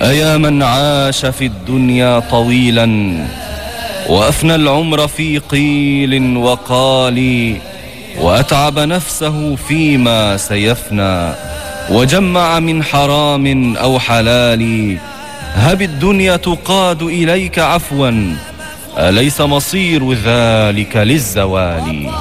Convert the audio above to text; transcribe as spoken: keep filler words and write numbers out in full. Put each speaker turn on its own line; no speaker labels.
أيا من عاش في الدنيا طويلا وأفنى العمر في قيل وقال، وأتعب نفسه فيما سيفنى، وجمع من حرام أو حلال. هب الدنيا تقاد إليك عفوا، أليس مصير ذلك للزوال؟